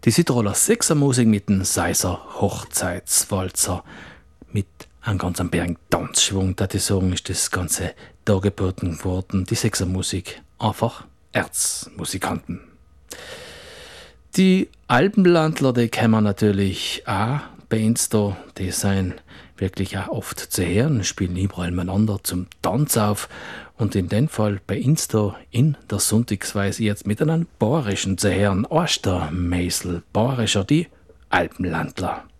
Die Südtiroler Sechsermusik mit dem Seiser Hochzeitswalzer mit einem ganz bergen Tanzschwung, da ich sagen, ist das Ganze dargeboten worden. Die Sechsermusik, einfach Erzmusikanten. Die Alpenlandler, die kennen natürlich auch bei uns da, die sind wirklich auch oft zu hören, spielen überall miteinander zum Tanz auf. Und in dem Fall bei uns da in der Sonntagsweise jetzt mit einem Bayerischen zu hören, Ostermeisel, Bayerischer, die Alpenlandler.